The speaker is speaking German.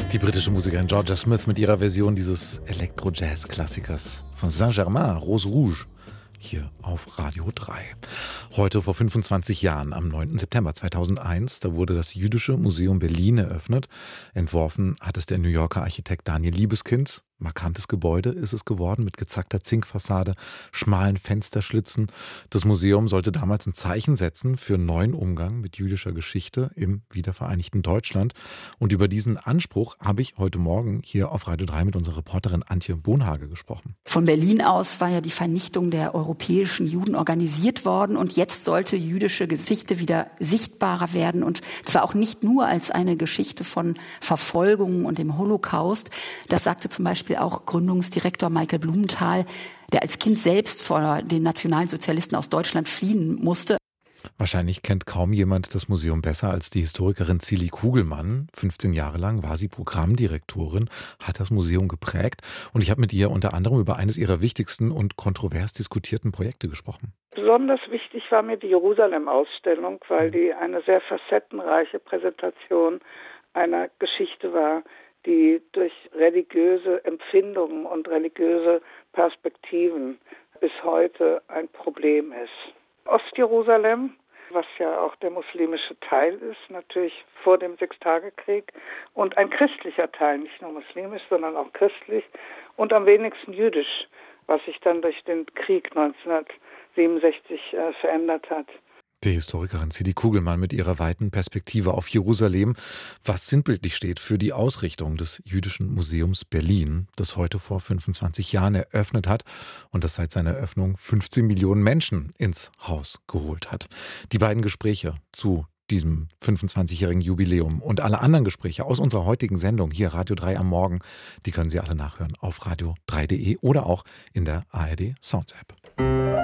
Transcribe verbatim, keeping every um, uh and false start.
Die britische Musikerin Georgia Smith mit ihrer Version dieses Elektro-Jazz-Klassikers von Saint-Germain, Rose Rouge, hier auf Radio drei. Heute vor fünfundzwanzig Jahren, am neunten September zweitausendeins, da wurde das Jüdische Museum Berlin eröffnet. Entworfen hat es der New Yorker Architekt Daniel Libeskind. Markantes Gebäude ist es geworden mit gezackter Zinkfassade, schmalen Fensterschlitzen. Das Museum sollte damals ein Zeichen setzen für einen neuen Umgang mit jüdischer Geschichte im wiedervereinigten Deutschland. Und über diesen Anspruch habe ich heute Morgen hier auf Radio drei mit unserer Reporterin Antje Bohnhage gesprochen. Von Berlin aus war ja die Vernichtung der europäischen Juden organisiert worden. Und jetzt sollte jüdische Geschichte wieder sichtbarer werden. Und zwar auch nicht nur als eine Geschichte von Verfolgung und dem Holocaust. Das sagte zum Beispiel auch Gründungsdirektor Michael Blumenthal, der als Kind selbst vor den Nationalsozialisten aus Deutschland fliehen musste. Wahrscheinlich kennt kaum jemand das Museum besser als die Historikerin Zilli Kugelmann. fünfzehn Jahre lang war sie Programmdirektorin, hat das Museum geprägt. Und ich habe mit ihr unter anderem über eines ihrer wichtigsten und kontrovers diskutierten Projekte gesprochen. Besonders wichtig war mir die Jerusalem-Ausstellung, weil die eine sehr facettenreiche Präsentation einer Geschichte war, die durch religiöse Empfindungen und religiöse Perspektiven bis heute ein Problem ist. Ostjerusalem, was ja auch der muslimische Teil ist, natürlich vor dem Sechstagekrieg, und ein christlicher Teil, nicht nur muslimisch, sondern auch christlich und am wenigsten jüdisch, was sich dann durch den Krieg neunzehnhundertsiebenundsechzig äh, verändert hat. Die Historikerin Zilli Kugelmann mit ihrer weiten Perspektive auf Jerusalem, was sinnbildlich steht für die Ausrichtung des Jüdischen Museums Berlin, das heute vor fünfundzwanzig Jahren eröffnet hat und das seit seiner Eröffnung fünfzehn Millionen Menschen ins Haus geholt hat. Die beiden Gespräche zu diesem fünfundzwanzigjährigen Jubiläum und alle anderen Gespräche aus unserer heutigen Sendung hier Radio drei am Morgen, die können Sie alle nachhören auf radio drei punkt de oder auch in der A R D Sounds App.